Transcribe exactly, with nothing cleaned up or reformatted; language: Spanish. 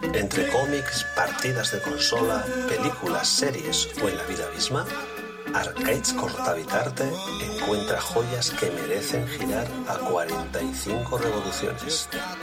Entre cómics, partidas de consola, películas, series o en la vida misma, Arcades Cortavitarte encuentra joyas que merecen girar a cuarenta y cinco revoluciones.